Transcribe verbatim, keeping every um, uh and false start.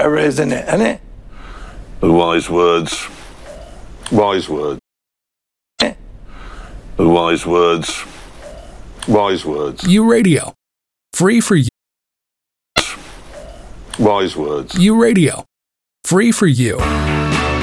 whatever, isn't it? Isn't it? The wise words. Wise words. The wise words. Wise words. U Radio. Free for you. Wise words. U Radio. Free for you.